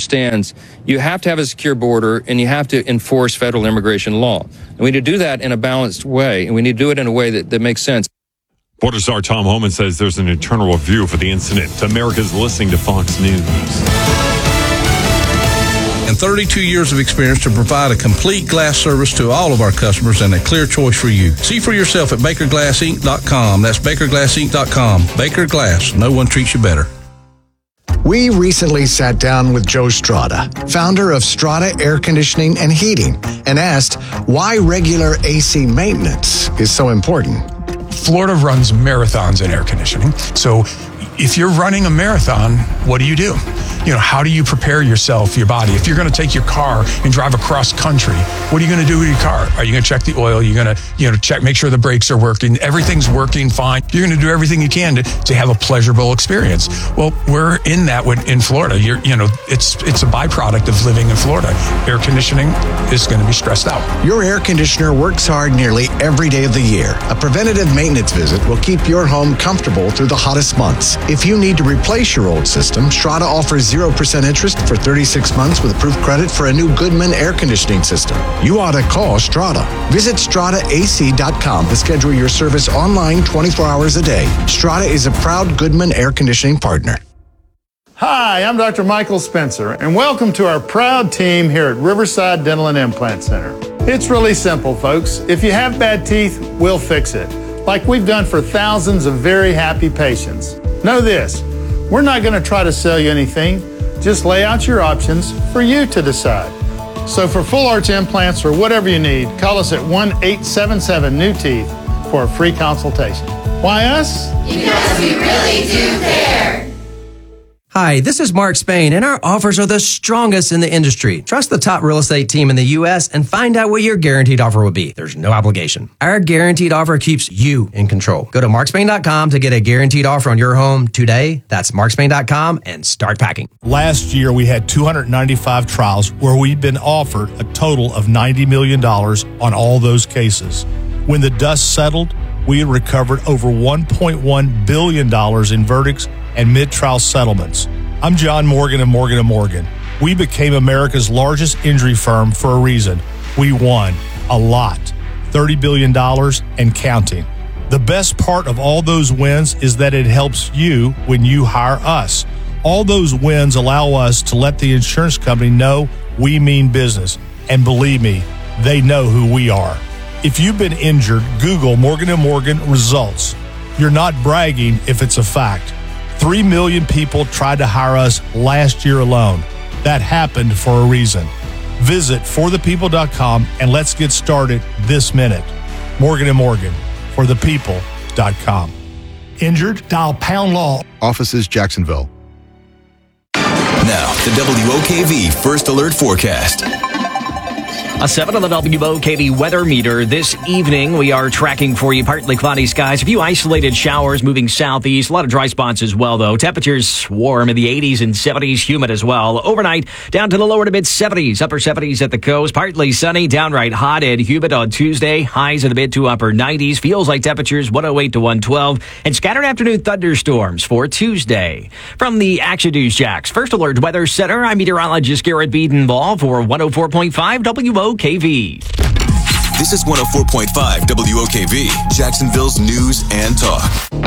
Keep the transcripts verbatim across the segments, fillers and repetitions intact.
understands you have to have a secure border and you have to enforce federal immigration law. And we need to do that in a balanced way, and we need to do it in a way that, that makes sense. Border Star Tom Homan says there's an internal review for the incident. America's listening to Fox News. And thirty-two years of experience to provide a complete glass service to all of our customers and a clear choice for you. See for yourself at Baker Glass Inc dot com. That's Baker Glass Inc dot com. Baker Glass. No one treats you better. We recently sat down with Joe Strada, founder of Strada Air Conditioning and Heating, and asked why regular A C maintenance is so important. Florida runs marathons in air conditioning. So if you're running a marathon, what do you do? You know, how do you prepare yourself, your body? If you're going to take your car and drive across country, what are you going to do with your car? Are you going to check the oil? You're going to, you know, check, make sure the brakes are working. Everything's working fine. You're going to do everything you can to, to have a pleasurable experience. Well, we're in that with, in Florida. You're, you know, it's it's a byproduct of living in Florida. Air conditioning is going to be stressed out. Your air conditioner works hard nearly every day of the year. A preventative maintenance visit will keep your home comfortable through the hottest months. If you need to replace your old system, Strada offers zero percent interest for thirty-six months with approved credit for a new Goodman air conditioning system. You ought to call Strada. Visit strada A C dot com to schedule your service online twenty-four hours a day. Strada is a proud Goodman air conditioning partner. Hi, I'm Doctor Michael Spencer, and welcome to our proud team here at Riverside Dental and Implant Center. It's really simple, folks. If you have bad teeth, we'll fix it, like we've done for thousands of very happy patients. Know this, we're not going to try to sell you anything, just lay out your options for you to decide. So for full arch implants or whatever you need, call us at one eight seven seven new teeth for a free consultation. Why us? Because we really do care. Hi, this is Mark Spain, and our offers are the strongest in the industry. Trust the top real estate team in the U S and find out what your guaranteed offer will be. There's no obligation. Our guaranteed offer keeps you in control. Go to mark spain dot com to get a guaranteed offer on your home today. That's mark spain dot com and start packing. Last year, we had two hundred ninety-five trials where we've been offered a total of ninety million dollars on all those cases. When the dust settled, we had recovered over one point one billion dollars in verdicts and mid-trial settlements. I'm John Morgan of Morgan and Morgan. We became America's largest injury firm for a reason. We won a lot, thirty billion dollars and counting. The best part of all those wins is that it helps you when you hire us. All those wins allow us to let the insurance company know we mean business. And believe me, they know who we are. If you've been injured, Google Morgan and Morgan results. You're not bragging if it's a fact. Three million people tried to hire us last year alone. That happened for a reason. Visit for the people dot com and let's get started this minute. Morgan and Morgan, for the people dot com. Injured? Dial pound law. Offices Jacksonville. Now, the W O K V First Alert Forecast. A seven on the W O K V weather meter. This evening, we are tracking for you partly cloudy skies. A few isolated showers moving southeast. A lot of dry spots as well, though. Temperatures warm in the eighties and seventies. Humid as well. Overnight, down to the lower to mid seventies. Upper seventies at the coast. Partly sunny, downright hot and humid on Tuesday. Highs in the mid to upper nineties. Feels like temperatures one oh eight to one twelve. And scattered afternoon thunderstorms for Tuesday. From the Action News Jacks First Alert Weather Center, I'm meteorologist Garrett Biedenball for one oh four point five W O K V. This is one oh four point five W O K V, Jacksonville's news and talk.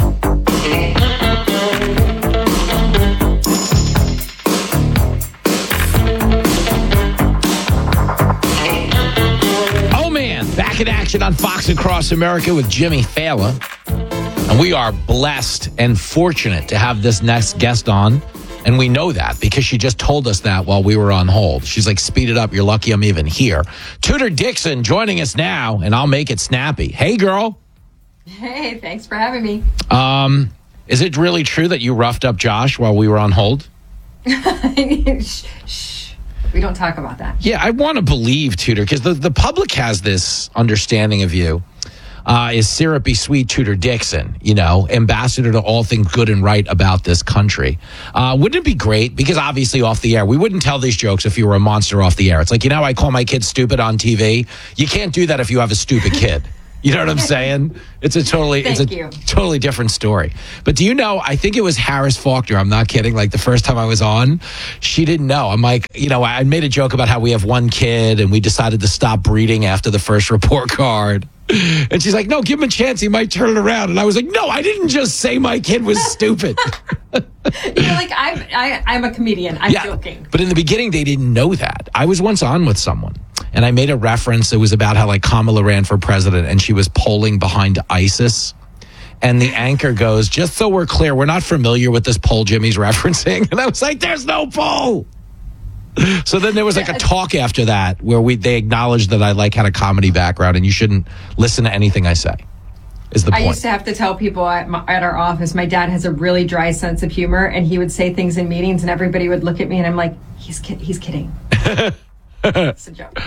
Oh man, back in action on Fox Across America with Jimmy Fallon. And we are blessed and fortunate to have this next guest on. And we know that because she just told us that while we were on hold. She's like, speed it up. You're lucky I'm even here. Tudor Dixon joining us now, and I'll make it snappy. Hey, girl. Hey, thanks for having me. Um, is it really true that you roughed up Josh while we were on hold? shh, shh. We don't talk about that. Yeah, I want to believe, Tudor, because the, the public has this understanding of you. Uh, is syrupy sweet Tudor Dixon, you know, ambassador to all things good and right about this country. Uh, wouldn't it be great? Because obviously off the air, we wouldn't tell these jokes if you were a monster off the air. It's like, you know, I call my kid stupid on T V. You can't do that if you have a stupid kid. You know what I'm saying? It's a totally, it's a Thank you. totally different story. But do you know, I think it was Harris Faulkner. I'm not kidding. Like the first time I was on, she didn't know. I'm like, you know, I made a joke about how we have one kid and we decided to stop breeding after the first report card. And she's like, no, give him a chance. He might turn it around. And I was like, no, I didn't just say my kid was stupid. You're like, I'm, I, I'm a comedian. I'm Yeah, joking. But in the beginning, they didn't know that. I was once on with someone, and I made a reference. It was about how like Kamala ran for president, and she was polling behind ISIS. And the anchor goes, just so we're clear, we're not familiar with this poll Jimmy's referencing. And I was like, there's no poll. So then there was like a talk after that where we they acknowledged that I like had a comedy background, and you shouldn't listen to anything I say. Is the I point? used to have to tell people at, my, at our office, my dad has a really dry sense of humor, and he would say things in meetings, and everybody would look at me, and I'm like, he's ki- he's kidding. It's a joke.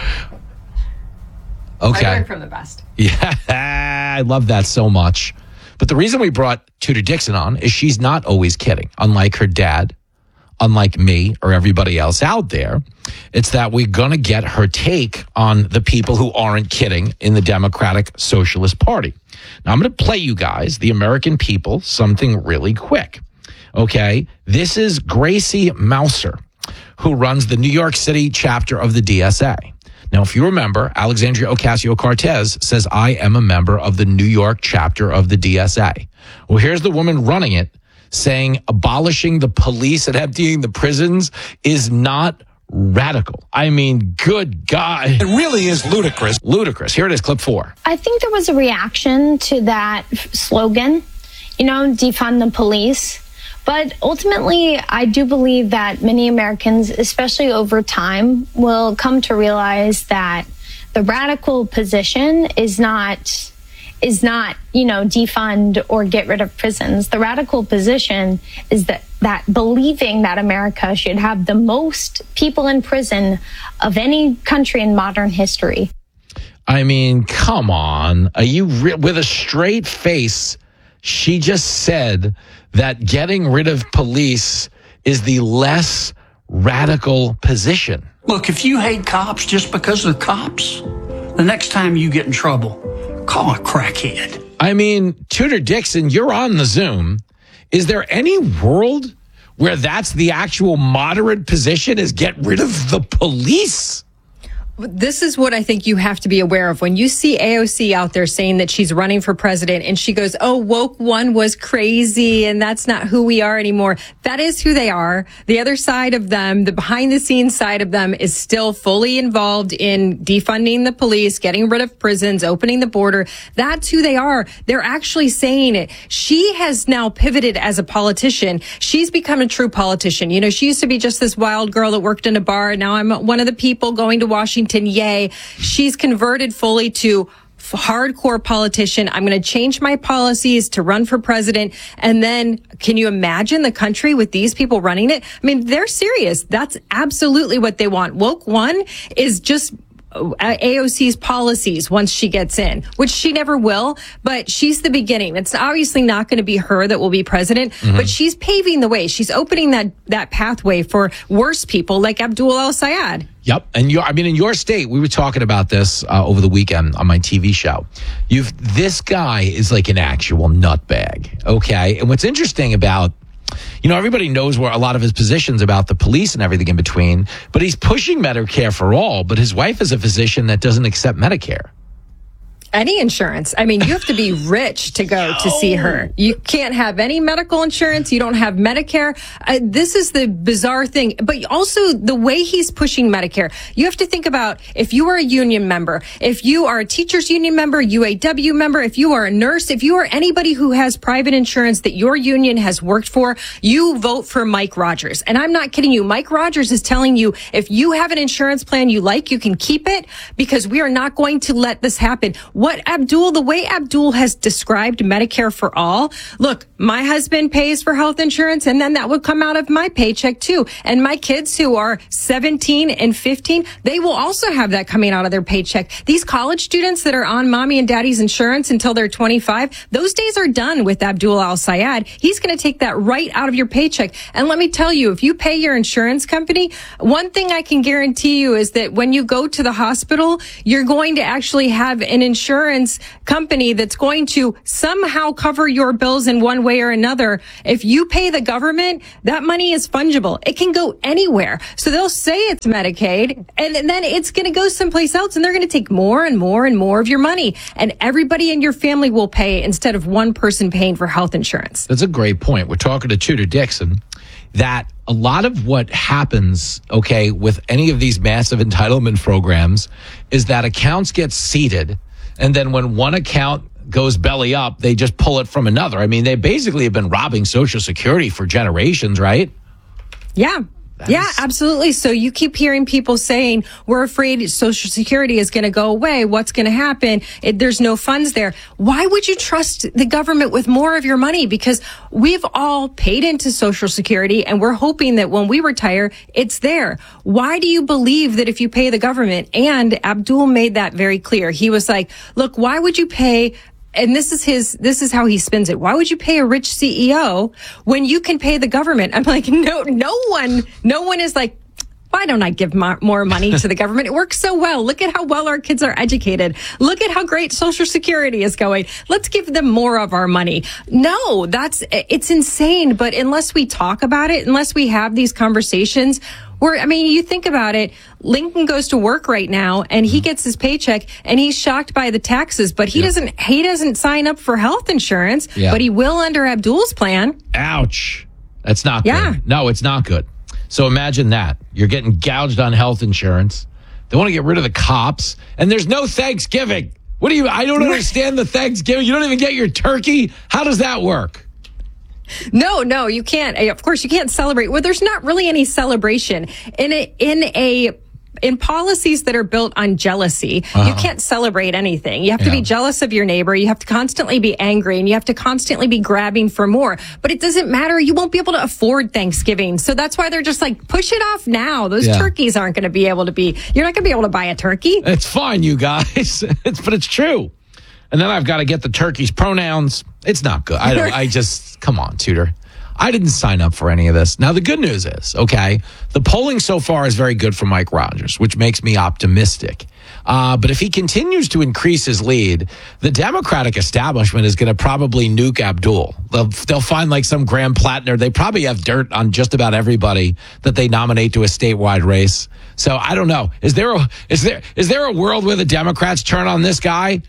Okay. I learned from the best. Yeah, I love that so much. But the reason we brought Tudor Dixon on is she's not always kidding, unlike her dad, unlike me or everybody else out there. It's that we're going to get her take on the people who aren't kidding in the Democratic Socialist Party. Now, I'm going to play you guys, the American people, something really quick. Okay? This is Gracie Mouser, who runs the New York City chapter of the D S A. Now, if you remember, Alexandria Ocasio-Cortez says, I am a member of the New York chapter of the D S A. Well, here's the woman running it saying abolishing the police and emptying the prisons is not radical. I mean, good God. It really is ludicrous. Ludicrous. Here it is, clip four. I think there was a reaction to that slogan, you know, defund the police. But ultimately, I do believe that many Americans, especially over time, will come to realize that the radical position is not is not, you know, defund or get rid of prisons. The radical position is that, that believing that America should have the most people in prison of any country in modern history. I mean, come on. Are you re- with a straight face? She just said that getting rid of police is the less radical position. Look, if you hate cops just because they're cops, the next time you get in trouble, call a crackhead. I mean, Tudor Dixon, you're on the Zoom. Is there any world where that's the actual moderate position, is get rid of the police? This is what I think you have to be aware of. When you see A O C out there saying that she's running for president and she goes, oh, woke one was crazy and that's not who we are anymore. That is who they are. The other side of them, the behind the scenes side of them, is still fully involved in defunding the police, getting rid of prisons, opening the border. That's who they are. They're actually saying it. She has now pivoted as a politician. She's become a true politician. You know, she used to be just this wild girl that worked in a bar. Now I'm one of the people going to Washington. Yay. She's converted fully to hardcore politician. I'm going to change my policies to run for president. And then can you imagine the country with these people running it? I mean, they're serious. That's absolutely what they want. Woke one is just A O C's policies once she gets in, which she never will, but she's the beginning. It's obviously not going to be her that will be president, mm-hmm. but she's paving the way. She's opening that, that pathway for worse people like Abdul al-Sayed. Yep. And you I mean, in your state, we were talking about this uh, over the weekend on my T V show. You've, this guy is like an actual nutbag. Okay. And what's interesting about, you know, everybody knows where a lot of his positions about the police and everything in between, but he's pushing Medicare for all, but his wife is a physician that doesn't accept Medicare. Any insurance. I mean, you have to be rich to go to see her. You can't have any medical insurance. You don't have Medicare. Uh, this is the bizarre thing. But also the way he's pushing Medicare. You have to think about if you are a union member, if you are a teachers union member, U A W member, if you are a nurse, if you are anybody who has private insurance that your union has worked for, you vote for Mike Rogers. And I'm not kidding you. Mike Rogers is telling you if you have an insurance plan you like, you can keep it because we are not going to let this happen. What Abdul, the way Abdul has described Medicare for all, look, my husband pays for health insurance and then that would come out of my paycheck too. And my kids who are seventeen and fifteen, they will also have that coming out of their paycheck. These college students that are on mommy and daddy's insurance until they're twenty-five, those days are done with Abdul al-Sayed. He's going to take that right out of your paycheck. And let me tell you, if you pay your insurance company, one thing I can guarantee you is that when you go to the hospital, you're going to actually have an insurance insurance company that's going to somehow cover your bills in one way or another. If you pay the government, that money is fungible. It can go anywhere. So they'll say it's Medicaid, and then it's going to go someplace else, and they're going to take more and more and more of your money. And everybody in your family will pay instead of one person paying for health insurance. That's a great point. We're talking to Tudor Dixon that a lot of what happens, okay, with any of these massive entitlement programs is that accounts get seeded, and then when one account goes belly up, they just pull it from another. I mean, they basically have been robbing Social Security for generations, right? Yeah. Yeah, absolutely. So you keep hearing people saying, we're afraid Social Security is going to go away. What's going to happen? It, there's no funds there. Why would you trust the government with more of your money? Because we've all paid into Social Security, and we're hoping that when we retire, it's there. Why do you believe that if you pay the government? And Abdul made that very clear. He was like, look, why would you pay? And this is his, this is how he spins it. Why would you pay a rich C E O when you can pay the government? I'm like, no, no one, no one is like, why don't I give more money to the government? It works so well. Look at how well our kids are educated. Look at how great Social Security is going. Let's give them more of our money. No, that's, it's insane. But unless we talk about it, unless we have these conversations, where, I mean, you think about it, Lincoln goes to work right now and he gets his paycheck and he's shocked by the taxes, but he yep. doesn't, he doesn't sign up for health insurance, yep. but he will under Abdul's plan. Ouch. That's not yeah. good. No, it's not good. So imagine that. You're getting gouged on health insurance. They want to get rid of the cops, and there's no Thanksgiving. What do you, I don't understand the Thanksgiving. You don't even get your turkey. How does that work? No, no, you can't. Of course, you can't celebrate. Well, there's not really any celebration in a, in a, in policies that are built on jealousy. Uh-huh. You can't celebrate anything. You have to yeah. be jealous of your neighbor. You have to constantly be angry, and you have to constantly be grabbing for more. But it doesn't matter. You won't be able to afford Thanksgiving. So that's why they're just like, push it off now. Those yeah. turkeys aren't going to be able to be, you're not going to be able to buy a turkey. It's fine, you guys. it's, but it's true. And then I've got to get the turkey's pronouns. It's not good. I don't, I just, come on, Tudor. I didn't sign up for any of this. Now, the good news is, okay, the polling so far is very good for Mike Rogers, which makes me optimistic. Uh, but if he continues to increase his lead, the Democratic establishment is going to probably nuke Abdul. They'll, they'll find like some Graham Plattner. They probably have dirt on just about everybody that they nominate to a statewide race. So I don't know. Is there a, is there, is there a world where the Democrats turn on this guy?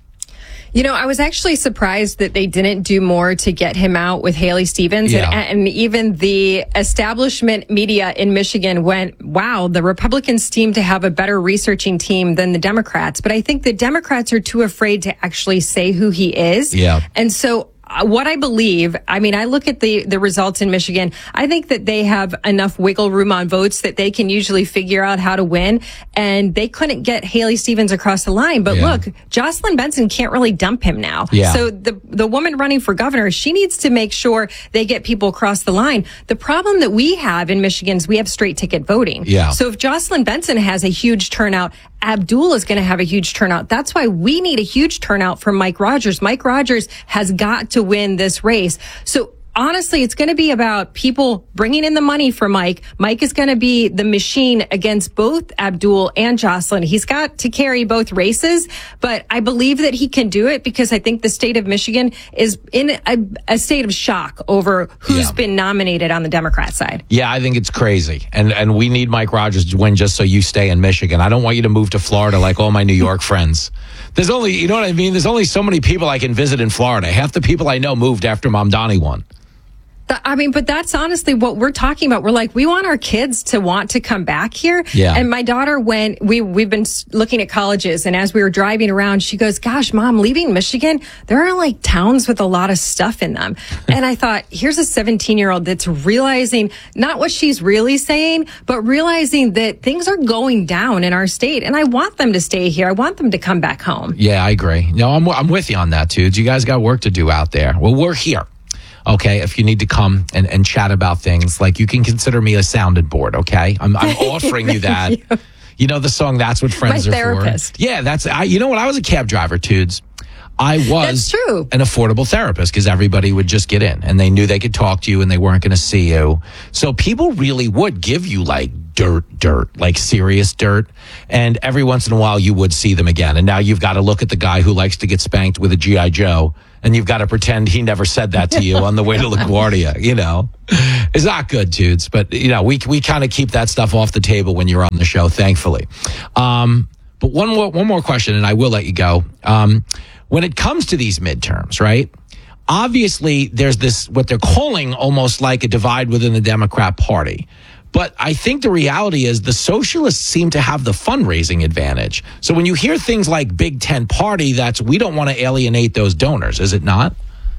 You know, I was actually surprised that they didn't do more to get him out with Haley Stevens. Yeah. And, and even the establishment media in Michigan went, wow, the Republicans seem to have a better researching team than the Democrats. But I think the Democrats are too afraid to actually say who he is. Yeah. And so what I believe, I mean, I look at the, the results in Michigan. I think that they have enough wiggle room on votes that they can usually figure out how to win. And they couldn't get Haley Stevens across the line. But yeah. look, Jocelyn Benson can't really dump him now. Yeah. So the, the woman running for governor, she needs to make sure they get people across the line. The problem that we have in Michigan is we have straight ticket voting. Yeah. So if Jocelyn Benson has a huge turnout, Abdul is going to have a huge turnout. That's why we need a huge turnout from Mike Rogers. Mike Rogers has got to win this race. So honestly, it's going to be about people bringing in the money for Mike. Mike is going to be the machine against both Abdul and Jocelyn. He's got to carry both races, but I believe that he can do it because I think the state of Michigan is in a, a state of shock over who's yeah. been nominated on the Democrat side. Yeah, I think it's crazy. And and we need Mike Rogers to win just so you stay in Michigan. I don't want you to move to Florida like all my New York friends. There's only, you know what I mean? There's only so many people I can visit in Florida. Half the people I know moved after Mamdani won. I mean, but that's honestly what we're talking about. We're like, we want our kids to want to come back here. Yeah. And my daughter went, we, we've been looking at colleges. And as we were driving around, she goes, gosh, Mom, leaving Michigan, there are like towns with a lot of stuff in them. And I thought, here's a seventeen year old that's realizing not what she's really saying, but realizing that things are going down in our state. And I want them to stay here. I want them to come back home. Yeah, I agree. No, I'm, I'm with you on that, dudes. You guys got work to do out there. Well, we're here. Okay, if you need to come and, and chat about things, like you can consider me a sounding board, okay? I'm, I'm offering you that. you. you know the song, That's What Friends My Are therapist. For? Yeah, that's, I, you know what? I was a cab driver, dudes. I was That's true. an affordable therapist because everybody would just get in and they knew they could talk to you and they weren't going to see you. So people really would give you like dirt, dirt, like serious dirt. And every once in a while you would see them again. And now you've got to look at the guy who likes to get spanked with a G I. Joe, and you've got to pretend he never said that to you on the way to LaGuardia, you know. It's not good, dudes. But, you know, we we kind of keep that stuff off the table when you're on the show, thankfully. Um, but one more, one more question, and I will let you go. Um, when it comes to these midterms, right? Obviously, there's this, what they're calling almost like a divide within the Democrat Party. But I think the reality is the socialists seem to have the fundraising advantage. So when you hear things like Big Tent Party, that's, we don't want to alienate those donors, is it not?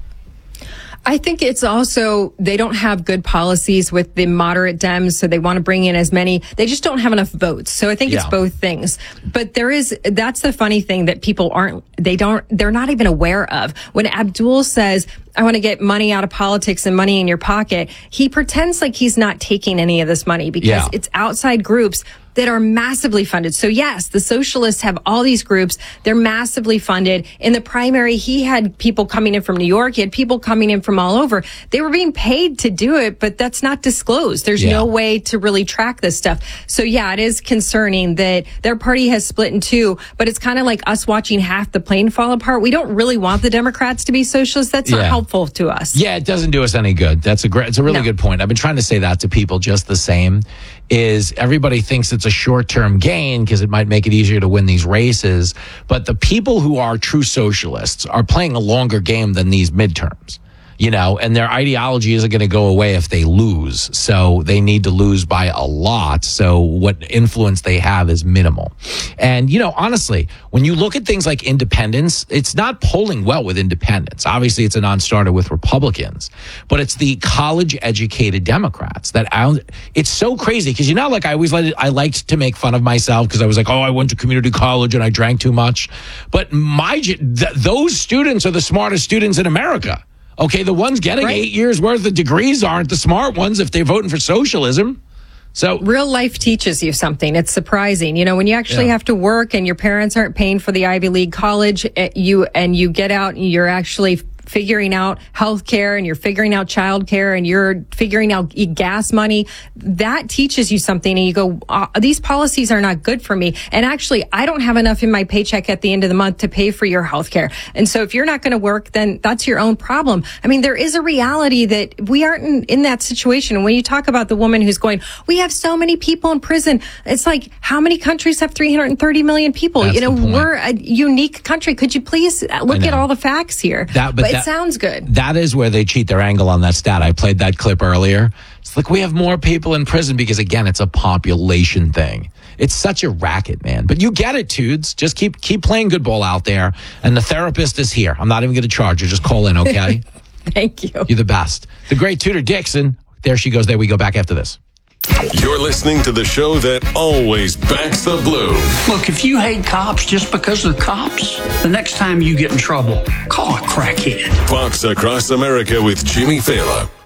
I think it's also, they don't have good policies with the moderate Dems, so they want to bring in as many. They just don't have enough votes. So I think yeah. it's both things. But there is, that's the funny thing that people aren't, they don't, they're not even aware of. When Abdul says, I want to get money out of politics and money in your pocket, he pretends like he's not taking any of this money because yeah. it's outside groups that are massively funded. So yes, the socialists have all these groups. They're massively funded. In the primary, he had people coming in from New York. He had people coming in from all over. They were being paid to do it, but that's not disclosed. There's yeah. no way to really track this stuff. So yeah, it is concerning that their party has split in two, but it's kind of like us watching half the plane fall apart. We don't really want the Democrats to be socialists. That's yeah. not helpful to us. Yeah, it doesn't do us any good. That's a great, it's a really no. good point. I've been trying to say that to people just the same. Is everybody thinks it's a short-term gain because it might make it easier to win these races. But the people who are true socialists are playing a longer game than these midterms, you know, and their ideology isn't going to go away if they lose. So they need to lose by a lot. So what influence they have is minimal. And, you know, honestly, when you look at things like independents, it's not polling well with independents. Obviously, it's a non-starter with Republicans, but it's the college-educated Democrats that I, it's so crazy because, you know, like I always let it, I liked to make fun of myself because I was like, oh, I went to community college and I drank too much. But my th- those students are the smartest students in America. Okay, the ones getting right. eight years worth of degrees aren't the smart ones if they're voting for socialism. So real life teaches you something. It's surprising. You know, when you actually yeah. have to work and your parents aren't paying for the Ivy League college, you and you get out and you're actually figuring out healthcare and you're figuring out childcare and you're figuring out gas money, that teaches you something. And you go, oh, these policies are not good for me. And actually, I don't have enough in my paycheck at the end of the month to pay for your healthcare. And so if you're not going to work, then that's your own problem. I mean, there is a reality that we aren't in, in that situation. And when you talk about the woman who's going, we have so many people in prison. It's like, how many countries have three hundred thirty million people? That's you know, we're a unique country. Could you please look at all the facts here? That, but but that, it sounds good. That is where they cheat their angle on that stat. I played that clip earlier. It's like we have more people in prison because, again, it's a population thing. It's such a racket, man. But you get it, dudes. Just keep keep playing good ball out there. And the therapist is here. I'm not even going to charge you. Just call in, okay? Thank you. You're the best. The great Tudor Dixon. There she goes. There we go. Back after this. You're listening to the show that always backs the blue. Look, if you hate cops just because they're cops, the next time you get in trouble, call a crackhead. Fox Across America with Jimmy Fallon.